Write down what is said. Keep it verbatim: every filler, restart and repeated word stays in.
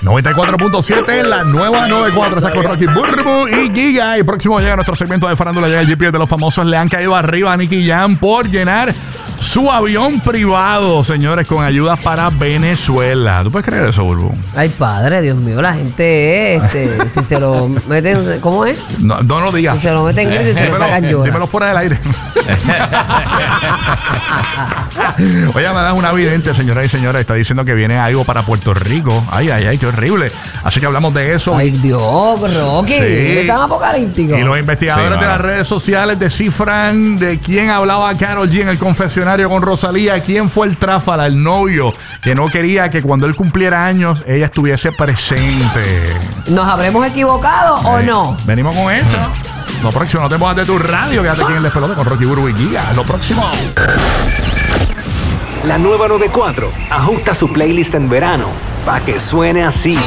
noventa y cuatro punto siete, la nueva noventa y cuatro. Está con Rocky Burbu y Giga. Y próximo llega nuestro segmento de farándula. Llega el G P S de los famosos. Le han caído arriba a Nicky Jam por llenar su avión privado, señores, con ayudas para Venezuela. ¿Tú puedes creer eso, Burbu? Ay, padre, Dios mío, la gente, este, si se lo meten, ¿cómo es? No, no lo digas. Si se lo meten gris y se lo sacan llora. Dímelo fuera del aire. Oye, me das una vidente, señoras y señores. Está diciendo que viene algo para Puerto Rico. Ay, ay, ay, qué horrible. Así que hablamos de eso. Ay, Dios, Rocky. Sí. Es tan apocalíptico. Y los investigadores Sí, de las redes sociales descifran de quién hablaba Karol G en el confesionario con Rosalía. ¿Quién fue el tráfala, el novio, que no quería que cuando él cumpliera años ella estuviese presente? ¿Nos habremos equivocado o Eh, no? Venimos con eso. Lo próximo, no te pongas de tu radio. Quédate aquí en el despelote con Rocky Burbu y Giga. Lo próximo. La nueva noventa y cuatro ajusta su playlist en verano para que suene así.